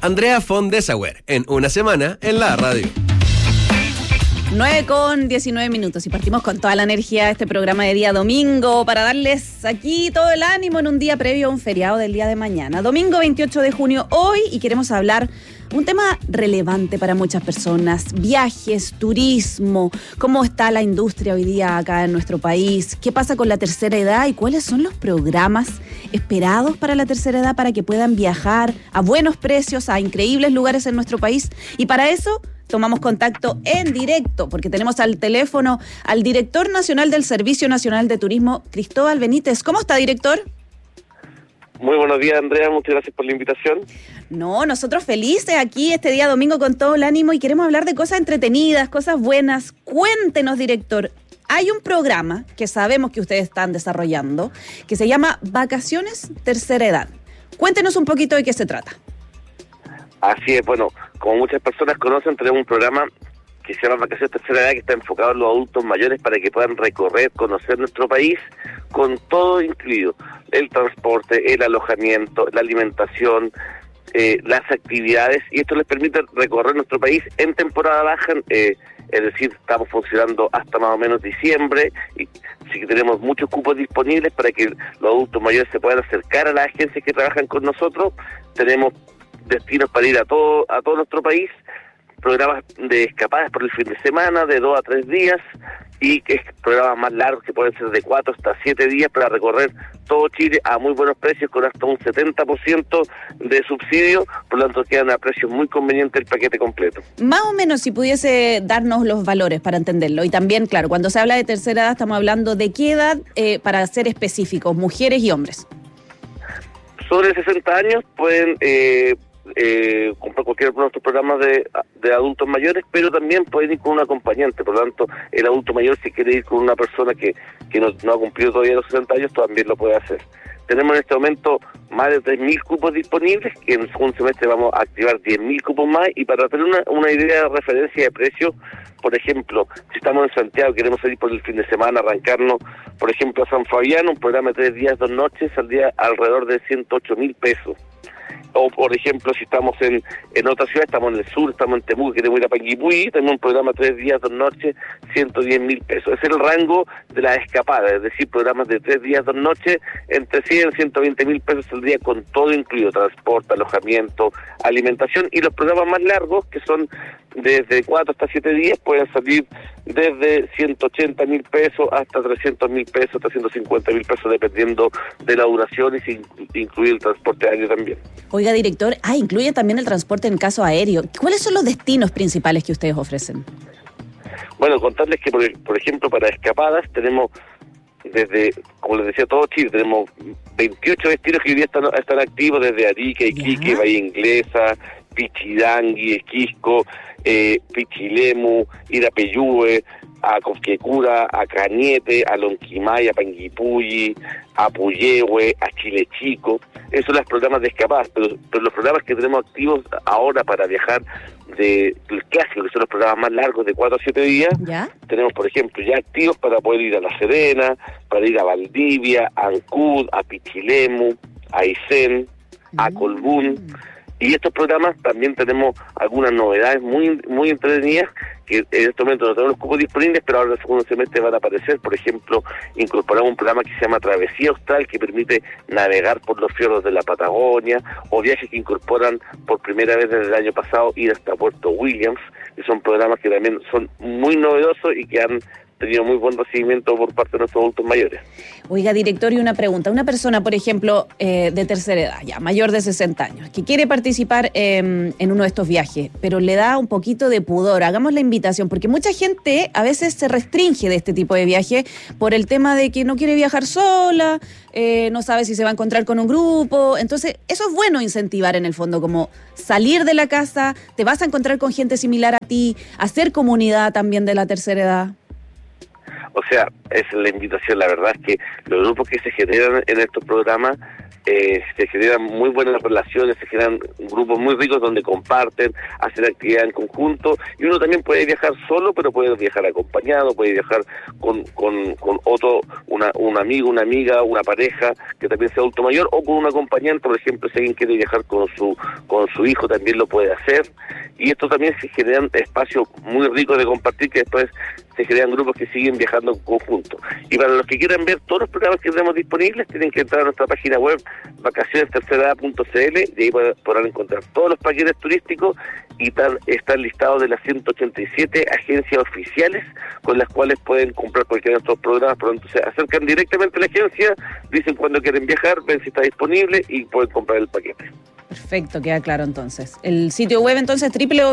Andrea von Dessauer, en Una Semana en la Radio. 9:19 y partimos con toda la energía de este programa de día domingo para darles aquí todo el ánimo en un día previo a un feriado del día de mañana. Domingo 28 de junio hoy y queremos hablar un tema relevante para muchas personas: viajes, turismo, cómo está la industria hoy día acá en nuestro país, qué pasa con la tercera edad y cuáles son los programas esperados para la tercera edad para que puedan viajar a buenos precios a increíbles lugares en nuestro país. Y para eso tomamos contacto en directo, porque tenemos al teléfono al director nacional del Servicio Nacional de Turismo, Cristóbal Benítez. ¿Cómo está, director? Muy buenos días, Andrea, muchas gracias por la invitación. No, nosotros felices aquí este día domingo con todo el ánimo y queremos hablar de cosas entretenidas, cosas buenas. Cuéntenos, director, hay un programa que sabemos que ustedes están desarrollando que se llama Vacaciones Tercera Edad. Cuéntenos un poquito de qué se trata. Así es, bueno, como muchas personas conocen, tenemos un programa que se llama Vacaciones Tercera Edad, que está enfocado en los adultos mayores para que puedan recorrer, conocer nuestro país con todo incluido: el transporte, el alojamiento, la alimentación, las actividades, y esto les permite recorrer nuestro país en temporada baja, es decir, estamos funcionando hasta más o menos diciembre, y sí que tenemos muchos cupos disponibles para que los adultos mayores se puedan acercar a las agencias que trabajan con nosotros. Tenemos destinos para ir a todo nuestro país, programas de escapadas por el fin de semana de 2 a 3 días y programas más largos que pueden ser de 4 hasta 7 días para recorrer todo Chile a muy buenos precios con hasta un 70% de subsidio, por lo tanto quedan a precios muy convenientes el paquete completo. Más o menos, si pudiese darnos los valores para entenderlo. Y también, claro, cuando se habla de tercera edad estamos hablando de qué edad, para ser específicos, mujeres y hombres. Sobre 60 años pueden comprar cualquiera de nuestros programas de adultos mayores, pero también pueden ir con un acompañante. Por lo tanto, el adulto mayor, si quiere ir con una persona que no ha cumplido todavía los 60 años, también lo puede hacer. Tenemos en este momento más de 3.000 cupos disponibles, que en el segundo semestre vamos a activar 10.000 cupos más, y para tener una idea de referencia de precio, por ejemplo, si estamos en Santiago y queremos salir por el fin de semana, arrancarnos, por ejemplo, a San Fabián, un programa de 3 días, 2 noches, saldría alrededor de 108.000 pesos. O, por ejemplo, si estamos en otra ciudad, estamos en el sur, estamos en Temuco, queremos ir a Panguipulli, tenemos un programa 3 días, 2 noches, 110.000 pesos. Ese es el rango de la escapada, es decir, programas de 3 días, 2 noches, entre 100 y 120.000 pesos al día, con todo incluido: transporte, alojamiento, alimentación. Y los programas más largos, que son desde 4 hasta 7 días, pueden salir desde 180.000 pesos hasta 300.000 pesos, 350.000 pesos, dependiendo de la duración, y sin incluir el transporte aéreo también. Oiga, director, incluye también el transporte en caso aéreo. ¿Cuáles son los destinos principales que ustedes ofrecen? Bueno, contarles que, por ejemplo, para escapadas tenemos desde, como les decía, todo Chile, tenemos 28 destinos que hoy día están activos, desde Arica, Iquique, Bahía Inglesa, Pichidangui, Esquisco, Pichilemu, Irapeyúe, a Cosquecura, a Cañete, a Lonquimay, a Panguipulli, a Puyehue, a Chile Chico. Esos son los programas de escapadas, pero los programas que tenemos activos ahora para viajar del clásico, que son los programas más largos de 4 a 7 días, ¿ya? Tenemos, por ejemplo, ya activos para poder ir a La Serena, para ir a Valdivia, a Ancud, a Pichilemu, a Aysén, a Colbún. Y estos programas también tenemos algunas novedades muy entretenidas, que en este momento no tenemos los cupos disponibles, pero ahora en el segundo semestre van a aparecer. Por ejemplo, incorporamos un programa que se llama Travesía Austral, que permite navegar por los fiordos de la Patagonia, o viajes que incorporan por primera vez desde el año pasado ir hasta Puerto Williams, que son programas que también son muy novedosos y que han tenido muy buen recibimiento por parte de nuestros adultos mayores. Oiga, director, y una pregunta. Una persona, por ejemplo, de tercera edad, ya mayor de 60 años, que quiere participar en uno de estos viajes, pero le da un poquito de pudor. Hagamos la invitación, porque mucha gente a veces se restringe de este tipo de viaje por el tema de que no quiere viajar sola, no sabe si se va a encontrar con un grupo. Entonces, eso es bueno incentivar en el fondo, como salir de la casa, te vas a encontrar con gente similar a ti, hacer comunidad también de la tercera edad. O sea, es la invitación. La verdad es que los grupos que se generan en estos programas se generan muy buenas relaciones, se generan grupos muy ricos donde comparten, hacen actividad en conjunto, y uno también puede viajar solo, pero puede viajar acompañado, puede viajar con otro, un amigo, una amiga, una pareja que también sea adulto mayor, o con un acompañante. Por ejemplo, si alguien quiere viajar con su hijo, también lo puede hacer. Y esto también se generan espacios muy ricos de compartir, que después se crean grupos que siguen viajando en conjunto. Y para los que quieran ver todos los programas que tenemos disponibles, tienen que entrar a nuestra página web vacacionesterceredad.cl, y ahí podrán encontrar todos los paquetes turísticos, y están listados de las 187 agencias oficiales con las cuales pueden comprar cualquiera de nuestros programas. Por lo tanto, se acercan directamente a la agencia, dicen cuándo quieren viajar, ven si está disponible y pueden comprar el paquete. Perfecto, queda claro entonces. El sitio web entonces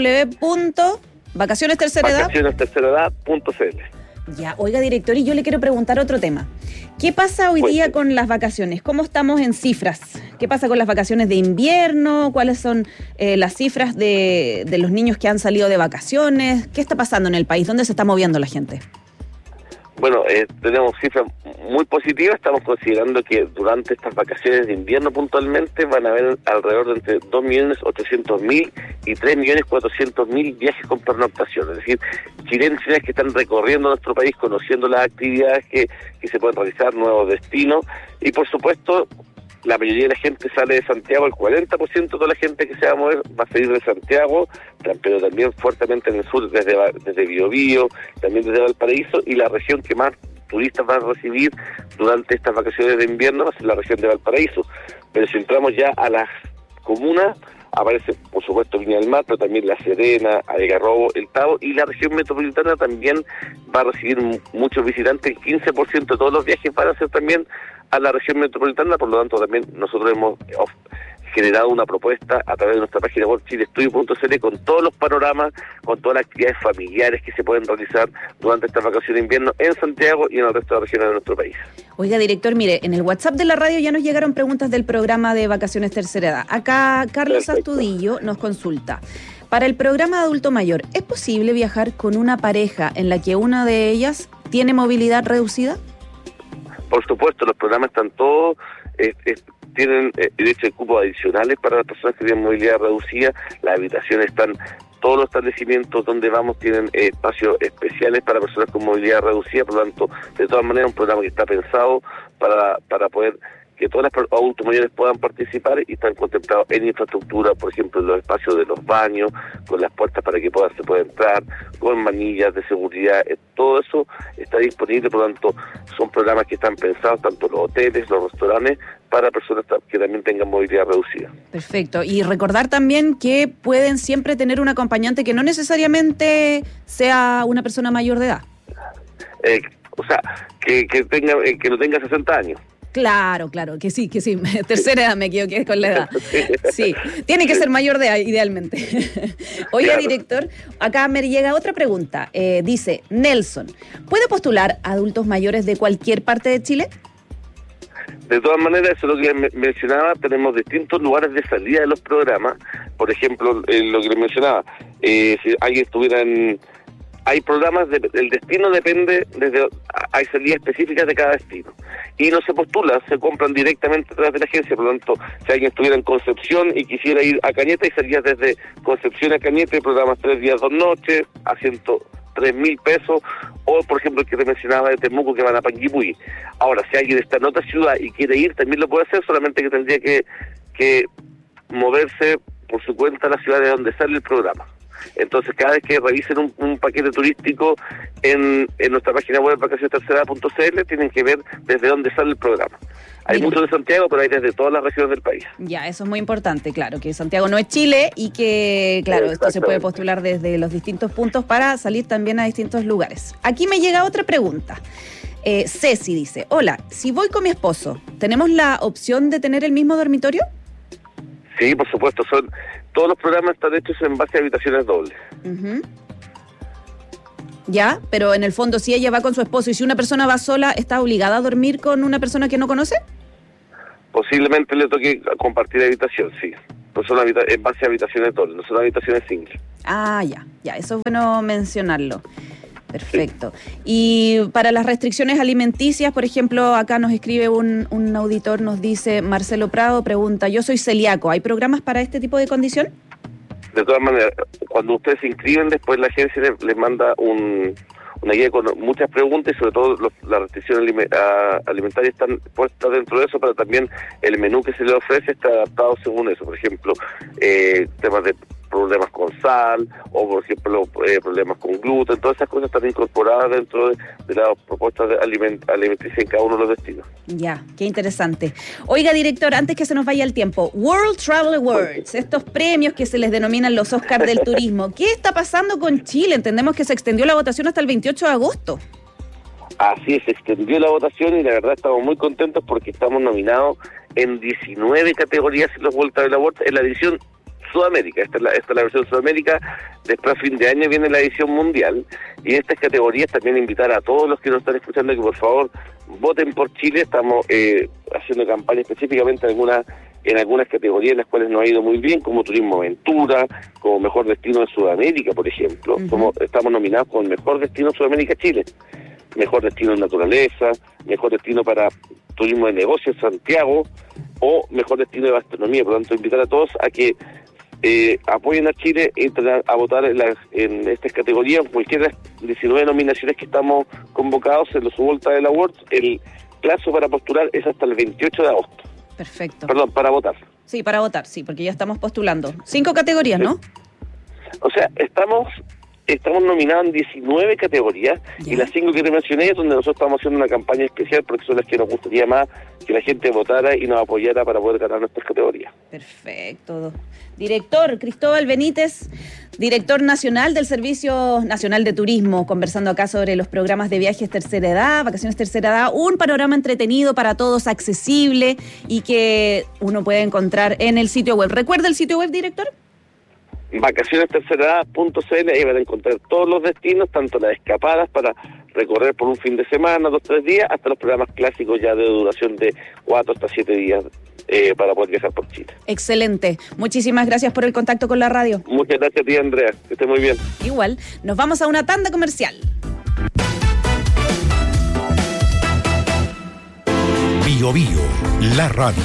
www.vacacionesterceredad.cl. Ya, oiga, director, y yo le quiero preguntar otro tema. ¿Qué pasa hoy día con las vacaciones? ¿Cómo estamos en cifras? ¿Qué pasa con las vacaciones de invierno? ¿Cuáles son las cifras de los niños que han salido de vacaciones? ¿Qué está pasando en el país? ¿Dónde se está moviendo la gente? Bueno, tenemos cifras muy positivas. Estamos considerando que durante estas vacaciones de invierno puntualmente van a haber alrededor de entre 2.800.000 y 3.400.000 viajes con pernoctación. Es decir, chilenos que están recorriendo nuestro país, conociendo las actividades que se pueden realizar, nuevos destinos. Y por supuesto, la mayoría de la gente sale de Santiago. El 40% de toda la gente que se va a mover va a salir de Santiago, pero también fuertemente en el sur, desde Biobío, también desde Valparaíso, y la región que más turistas van a recibir durante estas vacaciones de invierno va a ser la región de Valparaíso. Pero si entramos ya a las comunas, aparece por supuesto Viña del Mar, pero también La Serena, Algarrobo, El Tabo, y la región metropolitana también va a recibir muchos visitantes. El 15% de todos los viajes van a ser también a la región metropolitana. Por lo tanto, también nosotros hemos generado una propuesta a través de nuestra página web chilestudio.cl con todos los panoramas, con todas las actividades familiares que se pueden realizar durante esta vacación de invierno en Santiago y en el resto de las regiones de nuestro país. Oiga, director, mire, en el WhatsApp de la radio ya nos llegaron preguntas del programa de Vacaciones Tercera Edad. Acá Carlos Perfecto. Astudillo nos consulta. Para el programa de adulto mayor, ¿es posible viajar con una pareja en la que una de ellas tiene movilidad reducida? Por supuesto, los programas están todos, tienen derecho de cupos adicionales para las personas que tienen movilidad reducida. Las habitaciones están, todos los establecimientos donde vamos tienen espacios especiales para personas con movilidad reducida. Por lo tanto, de todas maneras, un programa que está pensado para poder que todos los adultos mayores puedan participar, y están contemplados en infraestructura, por ejemplo, en los espacios de los baños, con las puertas para que se pueda entrar, con manillas de seguridad. Todo eso está disponible. Por lo tanto, son programas que están pensados, tanto los hoteles, los restaurantes, para personas que también tengan movilidad reducida. Perfecto. Y recordar también que pueden siempre tener un acompañante que no necesariamente sea una persona mayor de edad. O sea, que no tenga 60 años. Claro, que sí. Tercera edad, me equivoqué con la edad. Sí, tiene que ser mayor de edad, idealmente. Oiga, claro. Director, acá me llega otra pregunta. Dice Nelson, ¿puede postular adultos mayores de cualquier parte de Chile? De todas maneras, eso es lo que les mencionaba, tenemos distintos lugares de salida de los programas. Por ejemplo, lo que les mencionaba, si alguien estuviera en... Hay programas, el destino depende, hay salidas específicas de cada destino. Y no se postula, se compran directamente a través de la agencia. Por lo tanto, si alguien estuviera en Concepción y quisiera ir a Cañete, y salía desde Concepción a Cañete, programas 3 días, 2 noches, a 103.000 pesos. O, por ejemplo, el que te mencionaba de Temuco, que van a Panguipulli. Ahora, si alguien está en otra ciudad y quiere ir, también lo puede hacer, solamente que tendría que moverse por su cuenta a la ciudad de donde sale el programa. Entonces, cada vez que revisen un paquete turístico en nuestra página web vacacionesterceredad.cl, tienen que ver desde dónde sale el programa. Hay muchos de Santiago, pero hay desde todas las regiones del país. Ya, eso es muy importante, claro, que Santiago no es Chile y que, claro, esto se puede postular desde los distintos puntos para salir también a distintos lugares. Aquí me llega otra pregunta. Ceci dice, hola, si voy con mi esposo, ¿tenemos la opción de tener el mismo dormitorio? Sí, por supuesto, todos los programas están hechos en base a habitaciones dobles. Uh-huh. Ya, pero en el fondo, si ella va con su esposo y si una persona va sola, ¿está obligada a dormir con una persona que no conoce? Posiblemente le toque compartir habitación, sí. Pues son en base a habitaciones dobles, no son habitaciones singles. Ah, ya, eso es bueno mencionarlo. Perfecto. Y para las restricciones alimenticias, por ejemplo, acá nos escribe un auditor, nos dice, Marcelo Prado pregunta, yo soy celíaco, ¿hay programas para este tipo de condición? De todas maneras, cuando ustedes se inscriben, después la agencia les manda una guía con muchas preguntas y sobre todo las restricciones alimentarias están puestas dentro de eso, pero también el menú que se le ofrece está adaptado según eso. Por ejemplo, temas de problemas con sal o, por ejemplo, problemas con gluten, todas esas cosas están incorporadas dentro de las propuestas alimenticias en cada uno de los destinos. Ya, qué interesante. Oiga, director, antes que se nos vaya el tiempo, World Travel Awards, estos premios que se les denominan los Oscars del turismo, ¿qué está pasando con Chile? Entendemos que se extendió la votación hasta el 28 de agosto. Así es, se extendió la votación y la verdad estamos muy contentos porque estamos nominados en 19 categorías en los World Travel Awards en la edición Sudamérica. Esta es la versión Sudamérica. Después a fin de año viene la edición mundial y en estas categorías también invitar a todos los que nos están escuchando que por favor voten por Chile. Estamos haciendo campaña específicamente en algunas categorías en las cuales nos ha ido muy bien, como turismo aventura, como mejor destino de Sudamérica, por ejemplo. Estamos nominados como el mejor destino de Sudamérica Chile, mejor destino en naturaleza, mejor destino para turismo de negocios Santiago o mejor destino de gastronomía. Por lo tanto, invitar a todos a que apoyen a Chile y entren a votar en estas categorías, en cualquiera de las 19 nominaciones que estamos convocados en los World Travel Awards. El plazo para postular es hasta el 28 de agosto. Perfecto. Perdón, para votar. Sí, para votar, sí, porque ya estamos postulando. 5 categorías, ¿no? O sea, estamos nominados en 19 categorías. ¿Ya? Y las 5 que te mencioné es donde nosotros estamos haciendo una campaña especial porque son las que nos gustaría más que la gente votara y nos apoyara para poder ganar nuestras categorías. Perfecto. Director Cristóbal Benítez, director nacional del Servicio Nacional de Turismo, conversando acá sobre los programas de viajes tercera edad, vacaciones tercera edad, un panorama entretenido para todos, accesible y que uno puede encontrar en el sitio web. ¿Recuerda el sitio web, director? vacacionesterceredad.cl, ahí van a encontrar todos los destinos, tanto las escapadas para recorrer por un fin de semana, 2-3 días, hasta los programas clásicos ya de duración de 4 hasta 7 días para poder viajar por Chile. Excelente. Muchísimas gracias por el contacto con la radio. Muchas gracias a ti, Andrea. Que esté muy bien. Igual. Nos vamos a una tanda comercial. Bio Bio, la radio.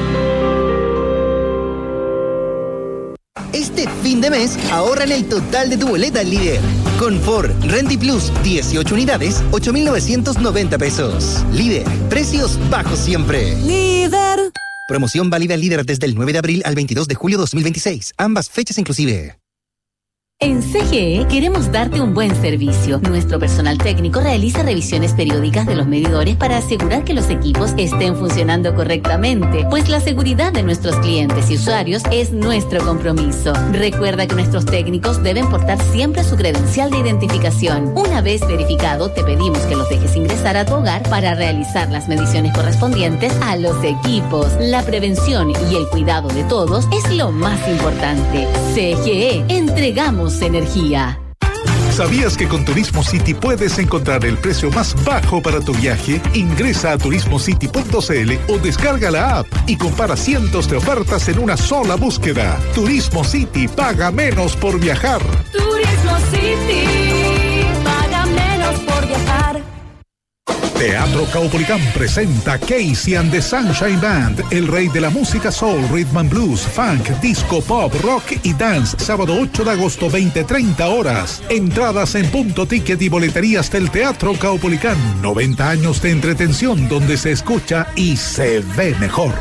Este fin de mes, ahorra en el total de tu boleta Líder. Con Ford Renty Plus, 18 unidades, 8,990 pesos. Líder, precios bajos siempre. Líder. Promoción válida Líder desde el 9 de abril al 22 de julio 2026. Ambas fechas inclusive. En CGE queremos darte un buen servicio. Nuestro personal técnico realiza revisiones periódicas de los medidores para asegurar que los equipos estén funcionando correctamente, pues la seguridad de nuestros clientes y usuarios es nuestro compromiso. Recuerda que nuestros técnicos deben portar siempre su credencial de identificación. Una vez verificado, te pedimos que los dejes ingresar a tu hogar para realizar las mediciones correspondientes a los equipos. La prevención y el cuidado de todos es lo más importante. CGE, entregamos energía. ¿Sabías que con Turismo City puedes encontrar el precio más bajo para tu viaje? Ingresa a turismocity.cl o descarga la app y compara cientos de ofertas en una sola búsqueda. Turismo City, paga menos por viajar. Turismo City, paga menos por viajar. Teatro Caupolicán presenta Casey and the Sunshine Band, el rey de la música soul, rhythm and blues, funk, disco, pop, rock y dance, sábado 8 de agosto, 20:30 horas. Entradas en Punto Ticket y boleterías del Teatro Caupolicán. 90 años de entretención donde se escucha y se ve mejor.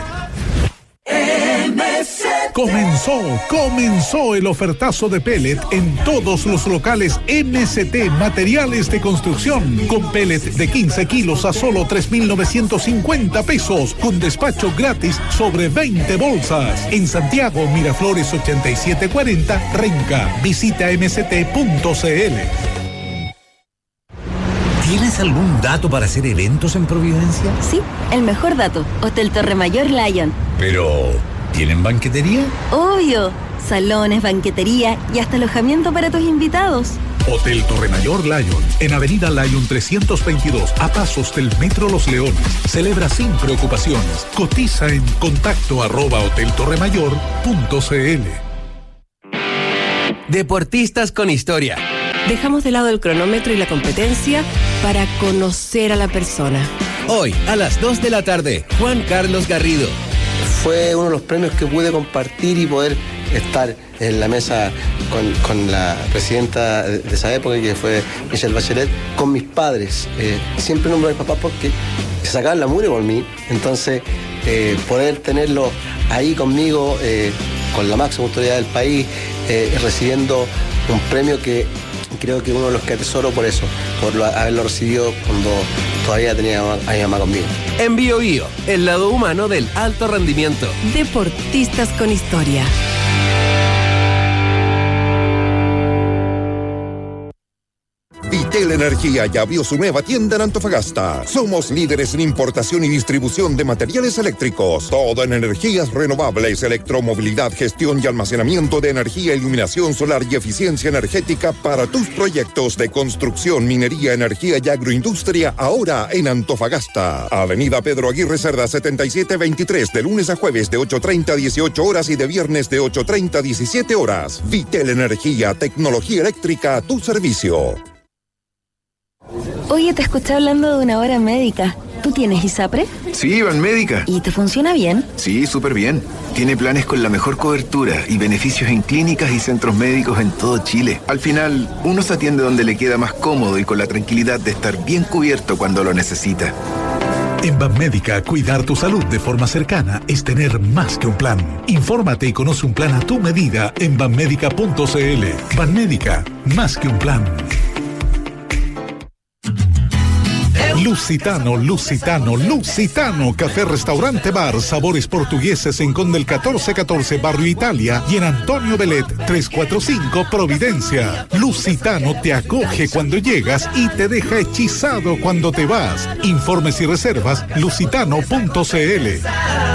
Comenzó el ofertazo de pellet en todos los locales MST Materiales de Construcción, con pellet de 15 kilos a solo 3,950 pesos, con despacho gratis sobre 20 bolsas. En Santiago, Miraflores 8740, Renca. Visita mst.cl. ¿Tienes algún dato para hacer eventos en Providencia? Sí, el mejor dato. Hotel Torre Mayor Lion. Pero, ¿tienen banquetería? Obvio. Salones, banquetería y hasta alojamiento para tus invitados. Hotel Torre Mayor Lion, en Avenida Lion 322, a pasos del Metro Los Leones. Celebra sin preocupaciones. Cotiza en contacto@hoteltorremayor.cl. Deportistas con historia. Dejamos de lado el cronómetro y la competencia para conocer a la persona. Hoy, a las 2 de la tarde, Juan Carlos Garrido. Fue uno de los premios que pude compartir y poder estar en la mesa con la presidenta de esa época, que fue Michelle Bachelet, con mis padres. Siempre nombro a mis papás porque se sacaban la mugre por mí. Entonces, poder tenerlo ahí conmigo, con la máxima autoridad del país, recibiendo un premio que creo que uno de los que atesoro por eso, por haberlo recibido cuando todavía tenía a mi mamá conmigo. En Bio Bio, el lado humano del alto rendimiento. Deportistas con historia. Vitel Energía ya abrió su nueva tienda en Antofagasta. Somos líderes en importación y distribución de materiales eléctricos. Todo en energías renovables, electromovilidad, gestión y almacenamiento de energía, iluminación solar y eficiencia energética para tus proyectos de construcción, minería, energía y agroindustria, ahora en Antofagasta. Avenida Pedro Aguirre Cerda 7723, de lunes a jueves de 8:30 a 18 horas y de viernes de 8:30 a 17 horas. Vitel Energía, tecnología eléctrica a tu servicio. Oye, te escuché hablando de una hora médica. ¿Tú tienes ISAPRE? Sí, Banmédica. ¿Y te funciona bien? Sí, súper bien. Tiene planes con la mejor cobertura y beneficios en clínicas y centros médicos en todo Chile. Al final, uno se atiende donde le queda más cómodo y con la tranquilidad de estar bien cubierto cuando lo necesita. En Banmédica, cuidar tu salud de forma cercana es tener más que un plan. Infórmate y conoce un plan a tu medida en banmédica.cl. Banmédica, más que un plan. Lusitano, Lusitano, Lusitano, café, restaurante, bar, sabores portugueses en Conde el 1414, Barrio Italia, y en Antonio Belet 345, Providencia. Lusitano te acoge cuando llegas y te deja hechizado cuando te vas. Informes y reservas lusitano.cl.